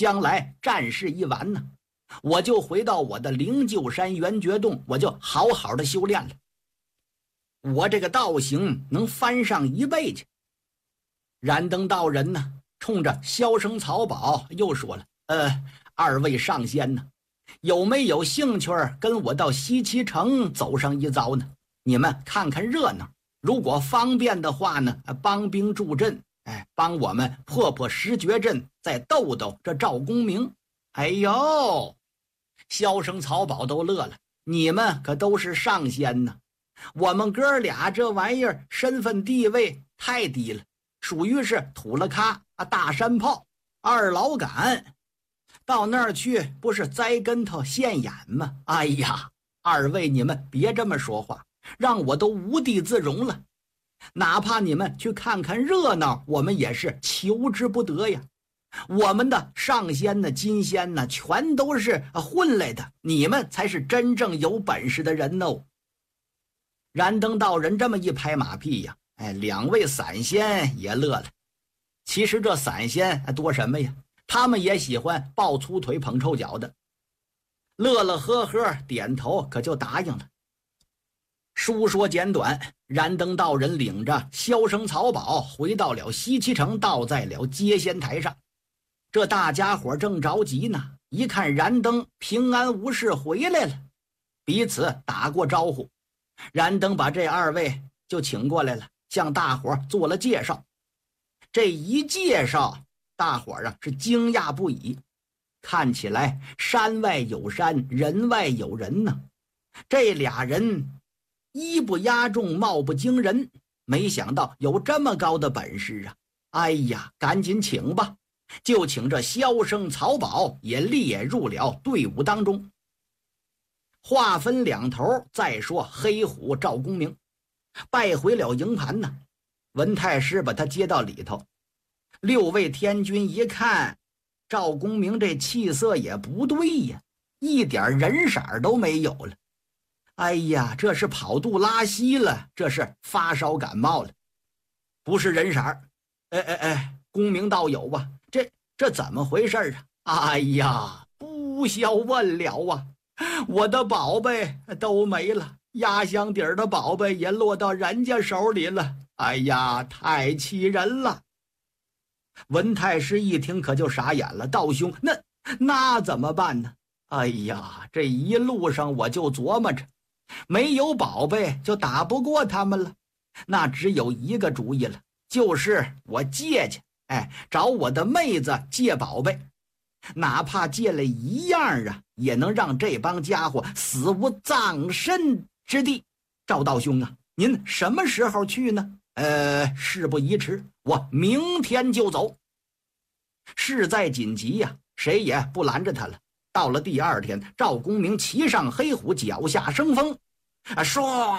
将来战事一完呢，我就回到我的灵鹫山圆觉洞，我就好好的修炼了。我这个道行能翻上1倍去。燃灯道人呢，冲着萧生曹宝又说了：二位上仙呢，有没有兴趣跟我到西岐城走上一遭呢？你们看看热闹，如果方便的话呢，帮兵助阵，帮我们破石绝阵，再斗斗这赵公明。哎呦，萧生曹宝都乐了，你们可都是上仙呢，我们哥俩这玩意儿身份地位太低了，属于是土了咖大山炮二老杆，到那儿去不是栽跟头现眼吗？哎呀，二位你们别这么说话，让我都无地自容了。哪怕你们去看看热闹，我们也是求之不得呀。我们的上仙呢、金仙呢，全都是混来的，你们才是真正有本事的人哦。燃灯道人这么一拍马屁呀，两位散仙也乐了。其实这散仙多什么呀，他们也喜欢抱粗腿捧臭脚的。乐乐呵呵点头，可就答应了。书说简短，燃灯道人领着萧生曹宝回到了西岐城，倒在了接仙台上。这大家伙正着急呢，一看燃灯平安无事回来了，彼此打过招呼。燃灯把这二位就请过来了，向大伙做了介绍。这一介绍，大伙是惊讶不已，看起来山外有山，人外有人呢。这俩人衣不压众，貌不惊人，没想到有这么高的本事啊！哎呀，赶紧请吧，就请这萧生曹宝也列入了队伍当中。话分两头，再说黑虎赵公明拜回了营盘呢。文太师把他接到里头，六位天军一看赵公明这气色也不对呀，一点人色都没有了。哎呀，这是跑肚拉稀了，这是发烧感冒了，不是人色儿。公明道友啊，这怎么回事啊？哎呀，不消问了啊，我的宝贝都没了，压箱底儿的宝贝也落到人家手里了。哎呀，太气人了。文太师一听可就傻眼了，道兄，那怎么办呢？哎呀，这一路上我就琢磨着，没有宝贝就打不过他们了，那只有一个主意了，就是我借去，找我的妹子借宝贝，哪怕借了一样啊，也能让这帮家伙死无葬身之地。赵道兄啊，您什么时候去呢？事不宜迟，我明天就走。事在紧急呀，谁也不拦着他了。到了第二天，赵公明骑上黑虎，脚下生风，唰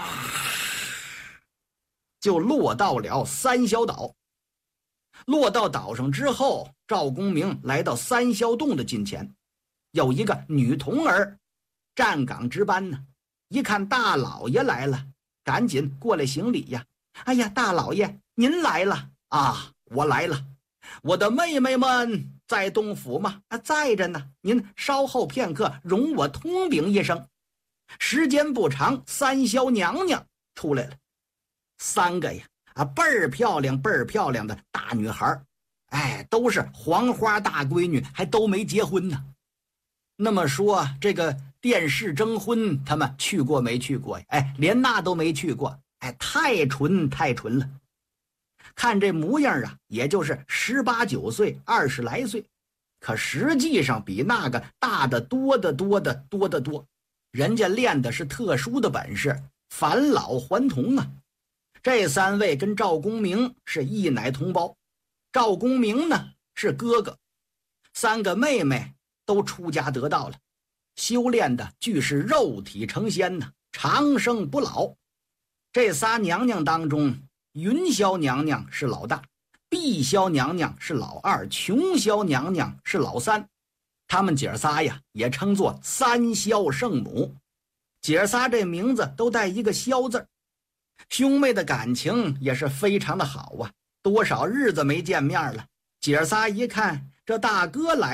就落到了三霄岛。落到岛上之后，赵公明来到三霄洞的近前，有一个女童儿站岗值班呢。一看大老爷来了，赶紧过来行礼呀。哎呀，大老爷您来了啊！我来了，我的妹妹们在东府吗？在着呢，您稍后片刻，容我通禀一声。时间不长，三霄娘娘出来了，三个呀倍儿漂亮的大女孩，都是黄花大闺女，还都没结婚呢。那么说这个殿试征婚他们去过没去过？连那都没去过。太纯了。看这模样啊，也就是18、19岁，20来岁，可实际上比那个大的多得多。人家练的是特殊的本事，返老还童啊。这三位跟赵公明是一奶同胞，赵公明呢是哥哥，三个妹妹都出家得道了，修炼的俱是肉体成仙呢，长生不老。这仨娘娘当中，云霄娘娘是老大，碧霄娘娘是老二，琼霄娘娘是老三。他们姐仨呀也称作三霄圣母，姐仨这名字都带一个霄字，兄妹的感情也是非常的好啊，多少日子没见面了，姐仨一看这大哥来